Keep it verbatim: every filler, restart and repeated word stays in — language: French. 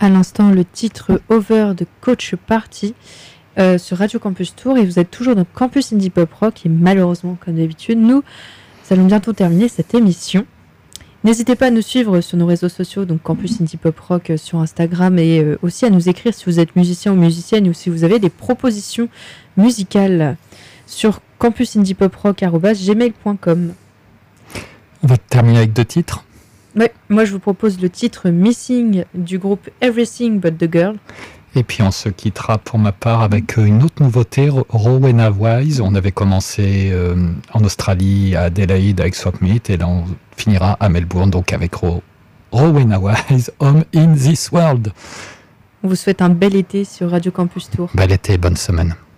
À l'instant, le titre Over de Coach Party euh, sur Radio Campus Tour, et vous êtes toujours dans Campus Indie Pop Rock, et malheureusement, comme d'habitude, nous allons bientôt terminer cette émission. N'hésitez pas à nous suivre sur nos réseaux sociaux, donc Campus Indie Pop Rock sur Instagram, et euh, aussi à nous écrire si vous êtes musicien ou musicienne, ou si vous avez des propositions musicales sur campusindipoprock arobase gmail point com. On va terminer avec deux titres. Ouais, moi je vous propose le titre Missing du groupe Everything But The Girl. Et puis on se quittera pour ma part avec une autre nouveauté, Rowena Wise. On avait commencé euh, en Australie, à Adelaide avec Swap Meet, et là on finira à Melbourne, donc avec Ro- Rowena Wise, Home in This World. On vous souhaite un bel été sur Radio Campus Tour. Bel été, bonne semaine.